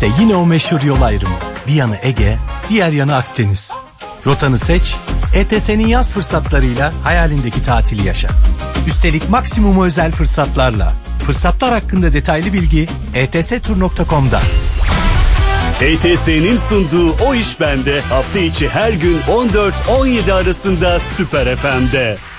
İşte yine o meşhur yol ayrımı. Bir yanı Ege, diğer yanı Akdeniz. Rotanı seç, ETS'nin yaz fırsatlarıyla hayalindeki tatili yaşa. Üstelik maksimum özel fırsatlarla. Fırsatlar hakkında detaylı bilgi etstur.com'da. ETS'nin sunduğu O İş Bende hafta içi her gün 14-17 arasında Süper FM'de.